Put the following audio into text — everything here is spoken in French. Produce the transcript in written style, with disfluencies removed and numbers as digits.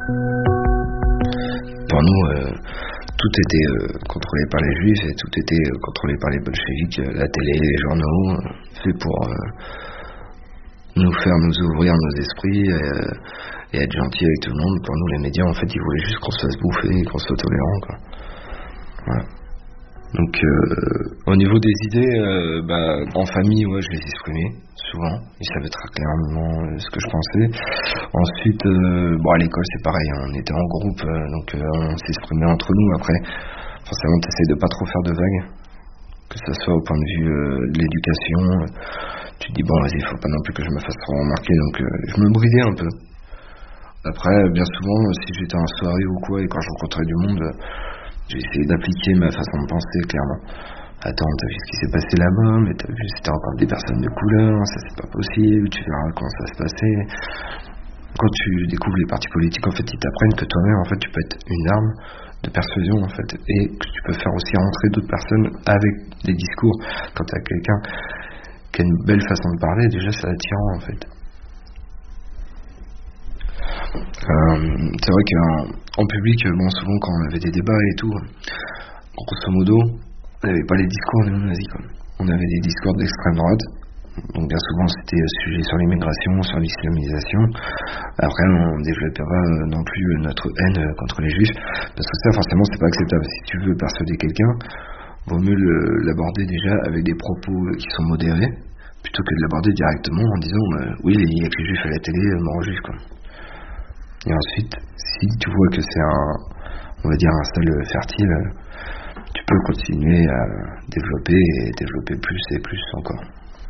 Pour nous, tout était contrôlé par les juifs et tout était contrôlé par les bolcheviks, la télé, les journaux, fait pour nous faire nous ouvrir nos esprits et être gentils avec tout le monde. Pour nous, les médias, en fait, ils voulaient juste qu'on se fasse bouffer et qu'on soit tolérant, quoi. Voilà. Donc, au niveau des idées, en famille, ouais, je les exprimais souvent. Ils savaient très clairement ce que je pensais. Ensuite, à l'école, c'est pareil. On était en groupe, donc on s'exprimait entre nous. Après, forcément, t'essayes de pas trop faire de vagues, que ce soit au point de vue de l'éducation. Tu te dis, bon, vas-y, faut pas non plus que je me fasse trop remarquer. Donc, je me bridais un peu. Après, bien souvent, si j'étais en soirée ou quoi, et quand je rencontrais du monde, j'ai essayé d'appliquer ma façon de penser, clairement. Attends, t'as vu ce qui s'est passé là-bas, mais t'as vu, c'était encore des personnes de couleur, ça c'est pas possible, tu verras comment ça se passait. Quand tu découvres les partis politiques, en fait, ils t'apprennent que toi-même, en fait, tu peux être une arme de persuasion, en fait, et que tu peux faire aussi rentrer d'autres personnes avec des discours. Quand t'as quelqu'un qui a une belle façon de parler, déjà, c'est attirant, en fait. C'est vrai qu'en public, souvent quand on avait des débats et tout, grosso modo, on n'avait pas les discours néo-nazis, quoi. On avait des discours d'extrême droite, donc bien souvent c'était sujet sur l'immigration, sur l'islamisation. Après, on ne développait pas non plus notre haine contre les juifs, parce que ça, forcément, c'est pas acceptable. Si tu veux persuader quelqu'un, vaut mieux l'aborder déjà avec des propos qui sont modérés, plutôt que de l'aborder directement en disant oui, il y a que les juifs à la télé, mort aux juifs, quoi. Et ensuite, si tu vois que c'est on va dire un sol fertile, tu peux continuer à développer plus et plus encore.